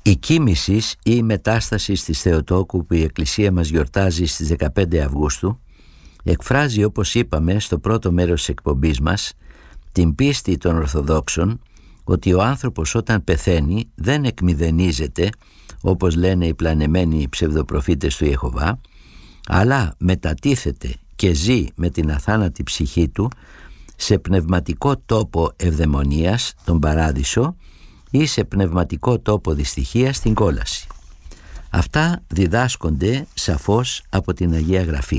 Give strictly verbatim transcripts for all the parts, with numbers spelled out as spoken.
Η κοίμησης ή η μετάσταση της Θεοτόκου που η Εκκλησία μας γιορτάζει στις δεκαπέντε Αυγούστου εκφράζει, όπως είπαμε στο πρώτο μέρος της εκπομπής μας, την πίστη των Ορθοδόξων ότι ο άνθρωπος όταν πεθαίνει δεν εκμηδενίζεται, όπως λένε οι πλανεμένοι ψευδοπροφήτες του Ιεχωβά, αλλά μετατίθεται και ζει με την αθάνατη ψυχή του σε πνευματικό τόπο ευδαιμονίας, τον Παράδεισο, ή σε πνευματικό τόπο δυστυχίας, την κόλαση. Αυτά διδάσκονται σαφώς από την Αγία Γραφή.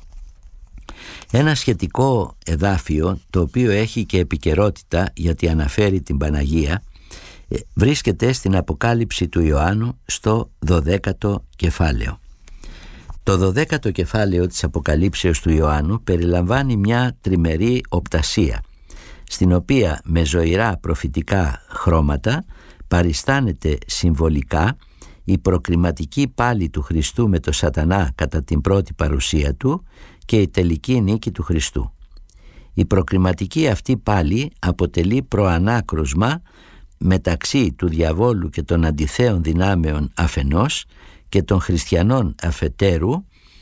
Ένα σχετικό εδάφιο, το οποίο έχει και επικαιρότητα γιατί αναφέρει την Παναγία, βρίσκεται στην Αποκάλυψη του Ιωάννου στο δωδέκατο κεφάλαιο. Το δωδέκατο κεφάλαιο της Αποκαλύψεως του Ιωάννου περιλαμβάνει μια τριμερή οπτασία, στην οποία με ζωηρά προφητικά χρώματα παριστάνεται συμβολικά η προκριματική πάλη του Χριστού με το Σατανά κατά την πρώτη παρουσία του και η τελική νίκη του Χριστού. Η προκριματική αυτή πάλη αποτελεί προανάκρουσμα μεταξύ του διαβόλου και των αντιθέων δυνάμεων αφενός και των χριστιανών αφετέρου,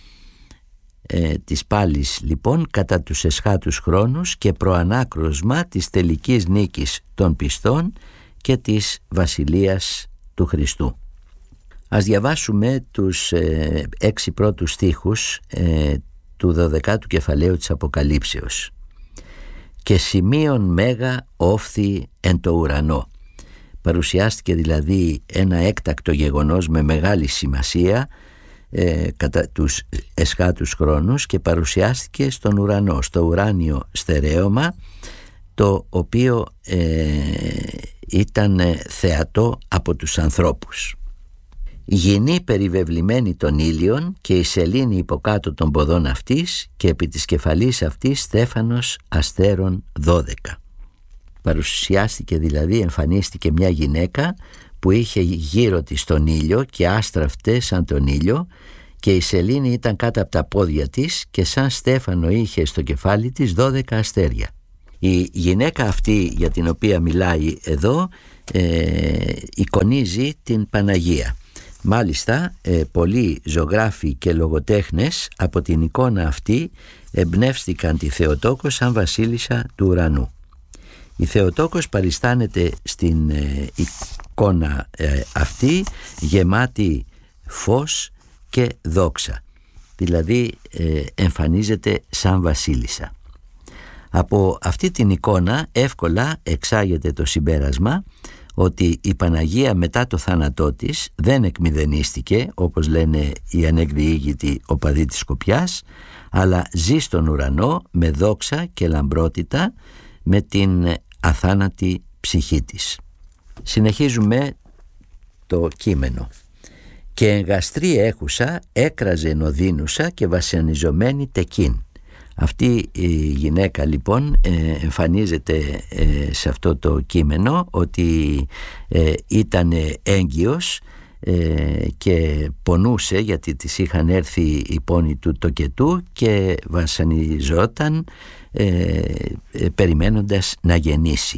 ε, της πάλης λοιπόν κατά τους εσχάτους χρόνους, και προανάκρουσμα της τελικής νίκης των πιστών και της βασιλείας του Χριστού. Ας διαβάσουμε τους ε, έξι πρώτους στίχους ε, του δωδεκάτου κεφαλαίου της Αποκαλύψεως. «Και σημείων μέγα όφθη εν το ουρανό». Παρουσιάστηκε δηλαδή ένα έκτακτο γεγονός με μεγάλη σημασία ε, κατά τους εσχάτους χρόνους και παρουσιάστηκε στον ουρανό, στο ουράνιο στερέωμα, το οποίο ε, ήταν θεατό από τους ανθρώπους. Η γυνή περιβεβλημένη των ήλιων και η σελήνη υποκάτω των ποδών αυτής και επί της κεφαλής αυτής στέφανος αστέρων δώδεκα. Παρουσιάστηκε δηλαδή, εμφανίστηκε μια γυναίκα που είχε γύρω της τον ήλιο και άστραφτε σαν τον ήλιο, και η σελήνη ήταν κάτω από τα πόδια της και σαν στέφανο είχε στο κεφάλι της δώδεκα αστέρια. Η γυναίκα αυτή για την οποία μιλάει εδώ ε, εικονίζει την Παναγία. Μάλιστα ε, πολλοί ζωγράφοι και λογοτέχνες από την εικόνα αυτή εμπνεύστηκαν τη Θεοτόκο σαν βασίλισσα του ουρανού. Η Θεοτόκος παριστάνεται στην ε, εικόνα ε, αυτή γεμάτη φως και δόξα, δηλαδή ε, εμφανίζεται σαν βασίλισσα. Από αυτή την εικόνα εύκολα εξάγεται το συμπέρασμα ότι η Παναγία μετά το θάνατό της δεν εκμηδενίστηκε, όπως λένε οι ανεκδιήγητοι οπαδοί της Σκοπιάς, αλλά ζει στον ουρανό με δόξα και λαμπρότητα με την αθάνατη ψυχή της. Συνεχίζουμε το κείμενο. «Και εγγαστρή έχουσα, έκραζε νοδίνουσα και βασανιζομένη τεκίν». Αυτή η γυναίκα λοιπόν εμφανίζεται σε αυτό το κείμενο ότι ήταν έγκυος και πονούσε γιατί της είχαν έρθει οι πόνοι του τοκετού και βασανιζόταν περιμένοντας να γεννήσει.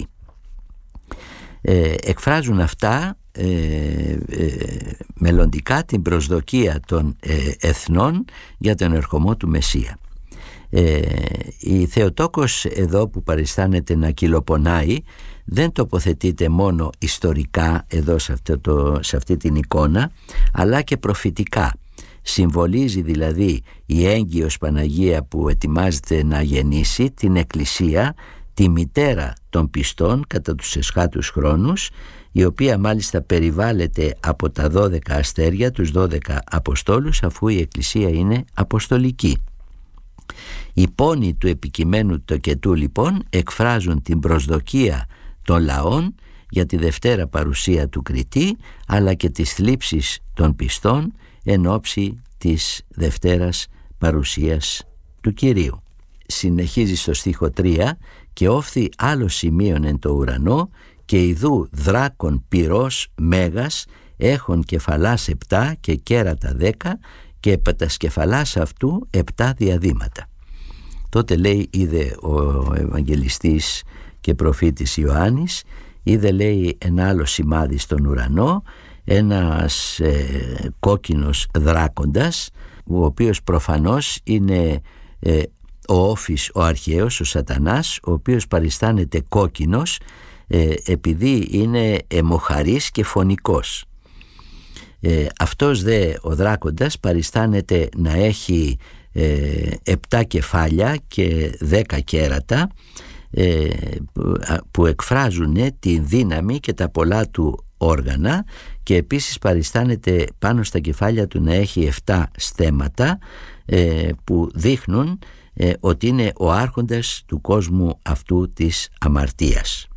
Εκφράζουν αυτά μελλοντικά την προσδοκία των εθνών για τον ερχομό του Μεσσία. Ε, η Θεοτόκος εδώ που παριστάνεται να κυλοπονάει δεν τοποθετείται μόνο ιστορικά εδώ σε, αυτό το, σε αυτή την εικόνα, αλλά και προφητικά. Συμβολίζει δηλαδή η έγκυος Παναγία που ετοιμάζεται να γεννήσει την Εκκλησία, τη μητέρα των πιστών κατά τους εσχάτους χρόνους, η οποία μάλιστα περιβάλλεται από τα δώδεκα αστέρια, τους δώδεκα Αποστόλους, αφού η Εκκλησία είναι αποστολική. Οι πόνοι του επικειμένου τοκετού λοιπόν εκφράζουν την προσδοκία των λαών για τη δευτέρα παρουσία του Κριτή, αλλά και τις θλίψεις των πιστών εν ώψη της δευτέρας παρουσίας του Κυρίου. Συνεχίζει στο στίχο τρία «Και όφθη άλλο σημείον εν το ουρανό και ιδού δράκον πυρός μέγας έχων κεφαλάς επτά και κέρατα δέκα και επ' τας κεφαλάς αυτού επτά διαδήματα». Τότε λέει είδε ο Ευαγγελιστής και προφήτης Ιωάννης, είδε λέει ένα άλλο σημάδι στον ουρανό, ένας ε, κόκκινος δράκοντας, ο οποίος προφανώς είναι ε, ο Όφης ο αρχαίος, ο σατανάς, ο οποίος παριστάνεται κόκκινος ε, επειδή είναι αιμοχαρής και φωνικός. Ε, αυτός δε ο δράκοντας παριστάνεται να έχει ε, επτά κεφάλια και δέκα κέρατα ε, που, που εκφράζουν τη δύναμη και τα πολλά του όργανα, και επίσης παριστάνεται πάνω στα κεφάλια του να έχει επτά στέμματα ε, που δείχνουν ε, ότι είναι ο άρχοντας του κόσμου αυτού της αμαρτίας.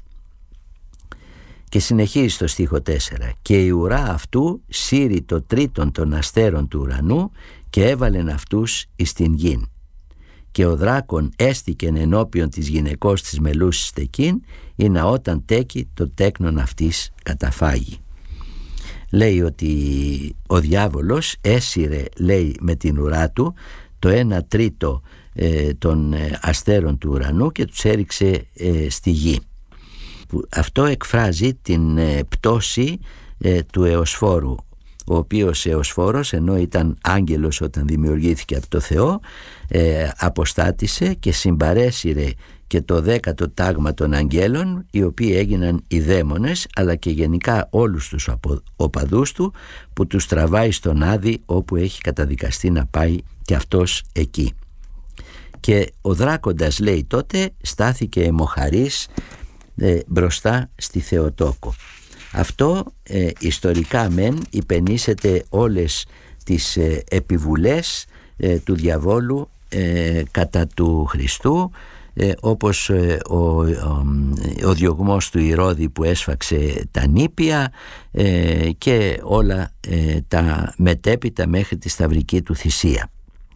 Και συνεχίζει στο στίχο τέσσερα: «Και η ουρά αυτού σύρει το τρίτον των αστέρων του ουρανού και έβαλεν αυτούς εις την γην. Και ο δράκον έστηκεν ενώπιον της γυναικός της μελούσης τεκήν, ή να όταν τέκει το τέκνον αυτής καταφάγει». Λέει ότι ο διάβολος έσυρε, λέει, με την ουρά του το ένα τρίτο ε, των ε, αστέρων του ουρανού και τους έριξε ε, στη γη. Αυτό εκφράζει την ε, πτώση ε, του Εωσφόρου, ο οποίος Εωσφόρος, ενώ ήταν άγγελος όταν δημιουργήθηκε από το Θεό, ε, αποστάτησε και συμπαρέσυρε και το δέκατο τάγμα των αγγέλων, οι οποίοι έγιναν οι δαίμονες, αλλά και γενικά όλους τους οπαδούς του, που τους τραβάει στον Άδη, όπου έχει καταδικαστεί να πάει και αυτός εκεί. Και ο δράκοντας, λέει, τότε στάθηκε αιμοχαρής ε, μπροστά στη Θεοτόκο. Αυτό ε, ιστορικά μεν υπενήσεται όλες τις ε, επιβουλές ε, του διαβόλου ε, κατά του Χριστού, ε, όπως ε, ο, ο, ο διωγμός του Ηρώδη που έσφαξε τα νήπια ε, και όλα ε, τα μετέπειτα μέχρι τη σταυρική του θυσία.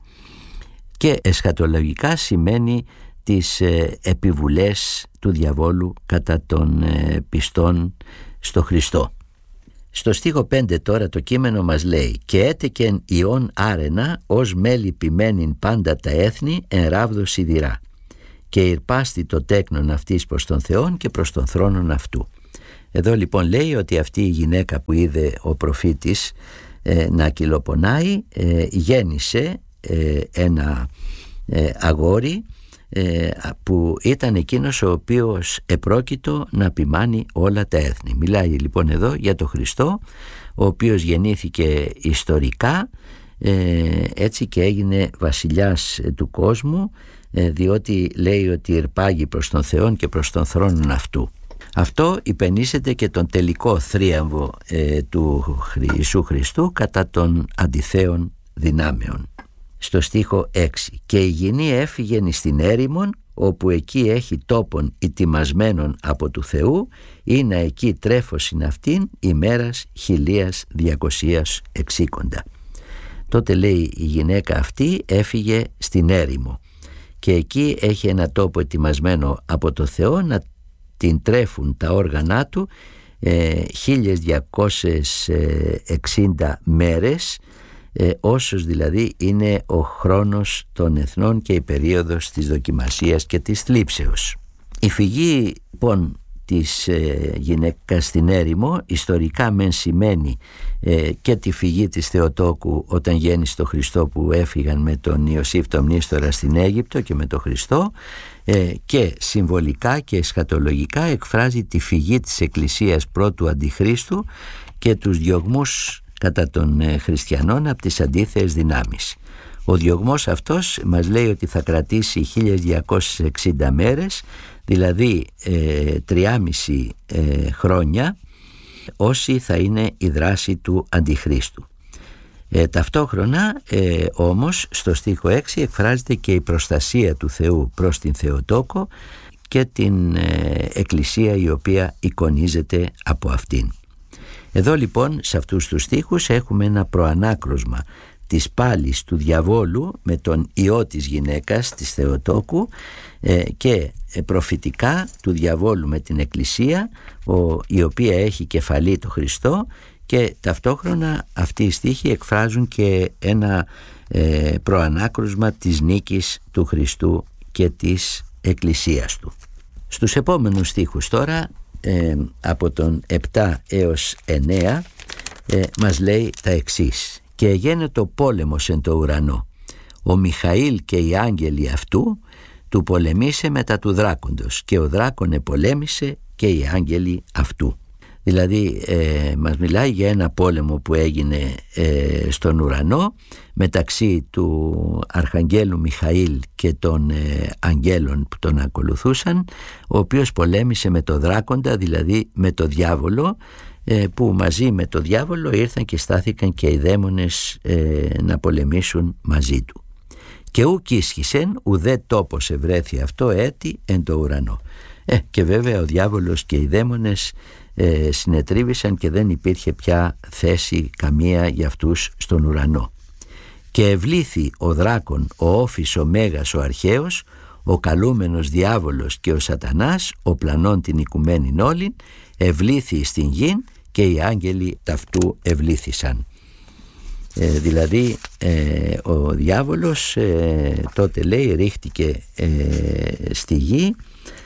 Και εσχατολογικά σημαίνει τις ε, επιβουλές του διαβόλου κατά των ε, πιστών στο Χριστό. Στο στίχο πέντε τώρα το κείμενο μας λέει: «Και έτεκεν ιών άρενα ως μέλη ποιμένην πάντα τα έθνη εν ράβδο σιδηρά, και ηρπάστη το τέκνον αυτής προς τον Θεόν και προς τον θρόνον αυτού». Εδώ λοιπόν λέει ότι αυτή η γυναίκα που είδε ο προφήτης ε, να κυλοπονάει ε, γέννησε ε, ένα ε, αγόρι που ήταν εκείνος ο οποίος επρόκειτο να ποιμάνει όλα τα έθνη. Μιλάει λοιπόν εδώ για τον Χριστό, ο οποίος γεννήθηκε ιστορικά έτσι και έγινε βασιλιάς του κόσμου, διότι λέει ότι ηρπάγει προς τον Θεόν και προς τον θρόνον αυτού. Αυτό υπενήσεται και τον τελικό θρίαμβο του Ιησού Χριστού κατά των αντιθέων δυνάμεων. Στο στίχο έξι: «Και η γυνή έφυγεν στην έρημον, όπου εκεί έχει τόπον ετοιμασμένον από του Θεού, ή να εκεί τρέφωσιν αυτήν ημέρας χιλίας διακοσίας εξήκοντα». Τότε λέει η γυναίκα αυτή έφυγε στην έρημο και εκεί έχει ένα τόπο ετοιμασμένο από το Θεό να την τρέφουν τα όργανά του ε, χίλιες διακόσιες εξήντα μέρες, Ε, όσος δηλαδή είναι ο χρόνος των εθνών και η περίοδος της δοκιμασίας και της θλίψεως. Η φυγή λοιπόν της ε, γυναίκας στην έρημο ιστορικά μεν σημαίνει ε, και τη φυγή της Θεοτόκου όταν γέννησε το Χριστό, που έφυγαν με τον Ιωσήφ τον Μνήστορα στην Αίγυπτο και με τον Χριστό, ε, και συμβολικά και εσχατολογικά εκφράζει τη φυγή της Εκκλησίας πρώτου Αντιχρίστου και τους διωγμούς κατά των ε, χριστιανών από τις αντίθεες δυνάμεις. Ο διωγμός αυτός μας λέει ότι θα κρατήσει χίλιες διακόσιες εξήντα μέρες, δηλαδή ε, τριάμιση ε, χρόνια, όσοι θα είναι η δράση του Αντιχρίστου. Ε, ταυτόχρονα ε, όμως στο στίχο έξι εκφράζεται και η προστασία του Θεού προς την Θεοτόκο και την ε, Εκκλησία η οποία εικονίζεται από αυτήν. Εδώ λοιπόν σε αυτούς τους στίχους έχουμε ένα προανάκροσμα της πάλης του διαβόλου με τον ιό της γυναίκας της Θεοτόκου ε, και προφητικά του διαβόλου με την Εκκλησία, ο, η οποία έχει κεφαλή το Χριστό, και ταυτόχρονα αυτοί οι στίχοι εκφράζουν και ένα ε, προανάκροσμα της νίκης του Χριστού και της Εκκλησίας του. Στους επόμενους στίχους τώρα, Ε, από τον επτά έως εννέα, ε, μας λέει τα εξής: «Και εγένετο πόλεμος εν το ουρανό, ο Μιχαήλ και οι άγγελοι αυτού του πολεμήσε μετά του δράκοντος, και ο δράκον επολέμησε και οι άγγελοι αυτού». Δηλαδή ε, μας μιλάει για ένα πόλεμο που έγινε ε, στον ουρανό μεταξύ του Αρχαγγέλου Μιχαήλ και των ε, αγγέλων που τον ακολουθούσαν, ο οποίος πολέμησε με το δράκοντα, δηλαδή με το διάβολο, ε, που μαζί με το διάβολο ήρθαν και στάθηκαν και οι δαίμονες ε, να πολεμήσουν μαζί του. «Και ουκ ίσχυσεν ουδέ τόπος ευρέθη αυτό έτη εν το ουρανό». Ε, και βέβαια ο διάβολος και οι δαίμονες ε, συνετρίβησαν και δεν υπήρχε πια θέση καμία για αυτούς στον ουρανό. «Και ευλήθη ο δράκον, ο όφης, ο μέγας, ο αρχαίος, ο καλούμενος διάβολος και ο σατανάς, ο πλανών την οικουμένην όλην, ευλήθη στην γην και οι άγγελοι ταυτού ευλήθησαν». Ε, δηλαδή ε, ο διάβολος ε, τότε λέει ρίχτηκε ε, στη γη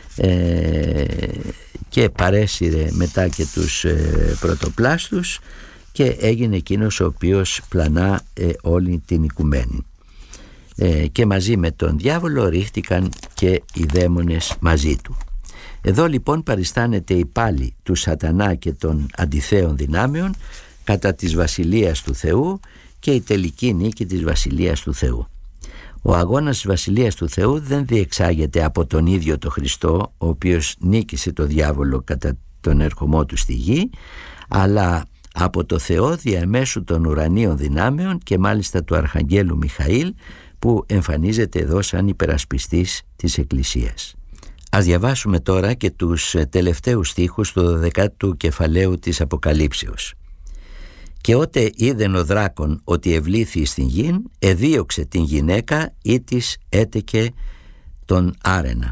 ε, και παρέσυρε μετά και τους ε, πρωτοπλάστους και έγινε εκείνος ο οποίος πλανά ε, όλη την οικουμένη. Ε, και μαζί με τον διάβολο ρίχτηκαν και οι δαίμονες μαζί του. Εδώ λοιπόν παριστάνεται η πάλη του σατανά και των αντιθέων δυνάμεων κατά της βασιλείας του Θεού και η τελική νίκη της βασιλείας του Θεού. Ο αγώνας της βασιλείας του Θεού δεν διεξάγεται από τον ίδιο το Χριστό, ο οποίος νίκησε το διάβολο κατά τον ερχομό του στη γη, αλλά από το Θεό διαμέσου των ουρανίων δυνάμεων και μάλιστα του Αρχαγγέλου Μιχαήλ, που εμφανίζεται εδώ σαν υπερασπιστής της Εκκλησίας. Ας διαβάσουμε τώρα και τους τελευταίους στίχους του δωδεκάτου κεφαλαίου της Αποκαλύψεως. «Και ότε είδεν ο δράκον ότι ευλήθη στην γην, εδίωξε την γυναίκα ή της έτεκε τον άρενα».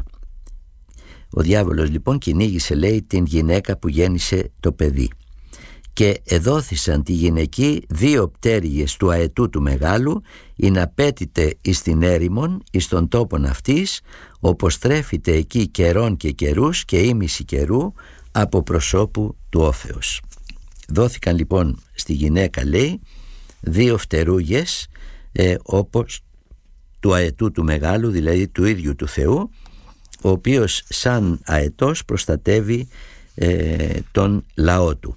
Ο διάβολος λοιπόν κυνήγησε, λέει, την γυναίκα που γέννησε το παιδί. «Και εδόθησαν τη γυναική δύο πτέρυγες του αετού του μεγάλου, ή να πέτειτε εις την έρημον, εις τον τόπον αυτής, όπως τρέφεται εκεί καιρών και καιρούς και ήμιση καιρού από προσώπου του όφεως». Δόθηκαν λοιπόν στη γυναίκα, λέει, δύο φτερούγες ε, όπως του αετού του μεγάλου, δηλαδή του ίδιου του Θεού, ο οποίος σαν αετός προστατεύει ε, τον λαό του.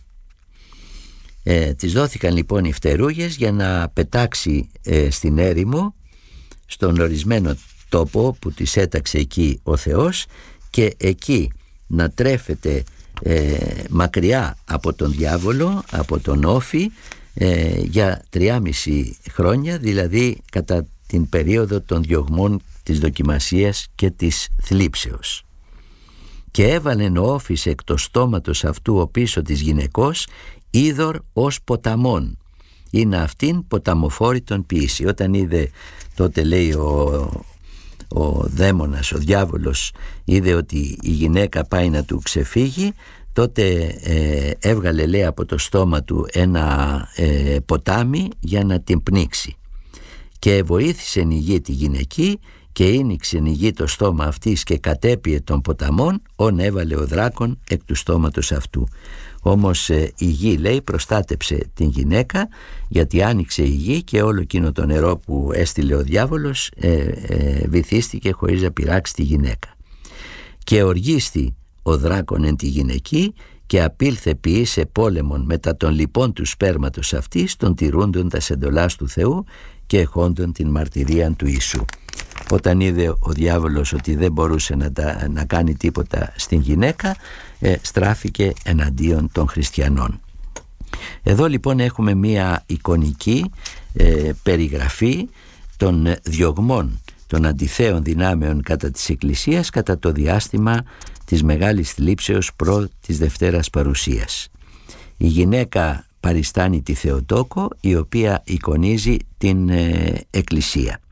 Ε, της δόθηκαν λοιπόν οι φτερούγες για να πετάξει ε, στην έρημο, στον ορισμένο τόπο που της έταξε εκεί ο Θεός, και εκεί να τρέφεται ε, μακριά από τον διάβολο, από τον όφη, ε, για τριάμιση χρόνια, δηλαδή κατά την περίοδο των διωγμών, της δοκιμασίας και της θλίψεως. «Και έβαλεν ο όφης εκ το στόματος αυτού ο πίσω της γυναικός είδωρ ως ποταμόν, είναι αυτήν ποταμοφόρητον ποιήσει». Όταν είδε τότε, λέει, ο, ο δαίμονας, ο διάβολος, είδε ότι η γυναίκα πάει να του ξεφύγει, τότε ε, έβγαλε, λέει, από το στόμα του ένα ε, ποτάμι για να την πνίξει. «Και βοήθησε η γη τη γυναική και ίνιξε η γη το στόμα αυτής και κατέπιε των ποταμών, ον έβαλε ο δράκον εκ του στόματος αυτού». Όμως ε, η γη, λέει, προστάτεψε την γυναίκα, γιατί άνοιξε η γη και όλο εκείνο το νερό που έστειλε ο διάβολος ε, ε, βυθίστηκε χωρίς να πειράξει τη γυναίκα. «Και οργίστη ο δράκον εν τη γυναική και απήλθε ποιή σε πόλεμον μετά των λοιπών του σπέρματος αυτής, των τηρούντων τα εντολάς του Θεού και εχόντων την μαρτυρίαν του Ιησού». Όταν είδε ο διάβολος ότι δεν μπορούσε να, τα, να κάνει τίποτα στην γυναίκα, ε, στράφηκε εναντίον των χριστιανών. Εδώ λοιπόν έχουμε μία εικονική ε, περιγραφή των διωγμών των αντιθέων δυνάμεων κατά της Εκκλησίας κατά το διάστημα της Μεγάλης Θλίψεως προ της Δευτέρας Παρουσίας. Η γυναίκα παριστάνει τη Θεοτόκο, η οποία εικονίζει την ε, Εκκλησία.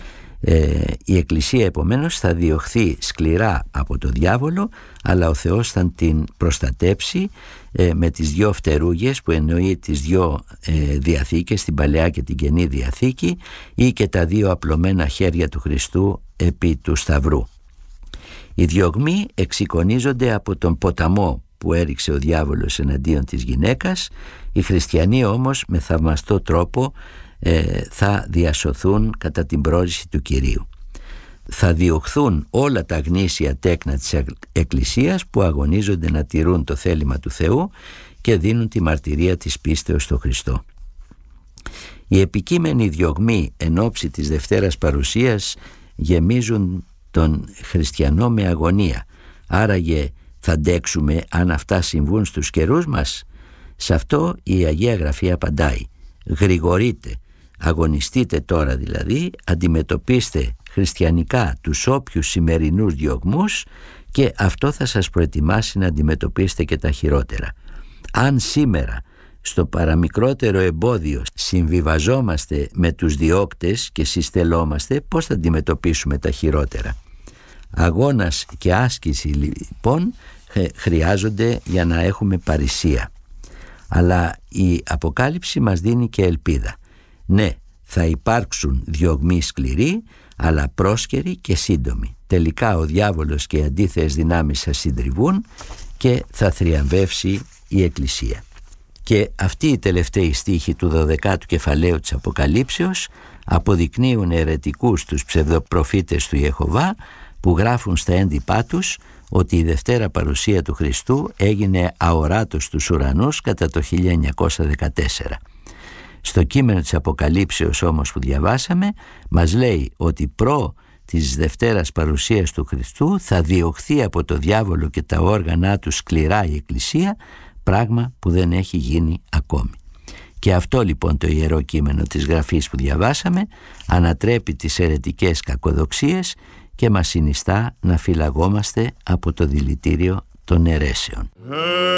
Ε, η Εκκλησία επομένως θα διωχθεί σκληρά από το διάβολο, αλλά ο Θεός θα την προστατέψει ε, με τις δυο φτερούγες, που εννοεί τις δυο ε, διαθήκες, την Παλαιά και την Καινή Διαθήκη, ή και τα δύο απλωμένα χέρια του Χριστού επί του Σταυρού. Οι διωγμοί εξεικονίζονται από τον ποταμό που έριξε ο διάβολος εναντίον της γυναίκας. Οι χριστιανοί όμως με θαυμαστό τρόπο ε, θα διασωθούν κατά την πρόριση του Κυρίου. Θα διωχθούν όλα τα γνήσια τέκνα της Εκκλησίας που αγωνίζονται να τηρούν το θέλημα του Θεού και δίνουν τη μαρτυρία της πίστεως στο Χριστό. Οι επικείμενοι διωγμοί εν ώψη της Δευτέρας Παρουσίας γεμίζουν τον χριστιανό με αγωνία. Άραγε θα αντέξουμε αν αυτά συμβούν στους καιρούς μας? Σε αυτό η Αγία Γραφή απαντάει: γρηγορείτε, αγωνιστείτε τώρα δηλαδή, αντιμετωπίστε χριστιανικά τους όποιους σημερινούς διωγμούς και αυτό θα σας προετοιμάσει να αντιμετωπίσετε και τα χειρότερα. Αν σήμερα στο παραμικρότερο εμπόδιο συμβιβαζόμαστε με τους διώκτες και συστελόμαστε, πώς θα αντιμετωπίσουμε τα χειρότερα? Αγώνας και άσκηση λοιπόν χρειάζονται για να έχουμε παρησία. Αλλά η Αποκάλυψη μας δίνει και ελπίδα. Ναι, θα υπάρξουν διωγμοί σκληροί, αλλά πρόσκαιροι και σύντομοι. Τελικά ο διάβολος και οι αντίθετες δυνάμεις θα συντριβούν και θα θριαμβεύσει η Εκκλησία. Και αυτοί οι τελευταίοι στίχοι του δωδεκάτου κεφαλαίου της Αποκαλύψεως αποδεικνύουν αιρετικούς τους ψευδοπροφήτες του Ιεχωβά που γράφουν στα έντυπά τους ότι η Δευτέρα Παρουσία του Χριστού έγινε αοράτος στους ουρανούς κατά το χίλια εννιακόσια δεκατέσσερα. Στο κείμενο της Αποκαλύψεως όμως που διαβάσαμε μας λέει ότι προ της Δευτέρας Παρουσίας του Χριστού θα διωχθεί από το διάβολο και τα όργανα του σκληρά η Εκκλησία, πράγμα που δεν έχει γίνει ακόμη. Και αυτό λοιπόν το ιερό κείμενο της Γραφής που διαβάσαμε ανατρέπει τις αιρετικές κακοδοξίες και μας συνιστά να φυλαγόμαστε από το δηλητήριο των αιρέσεων.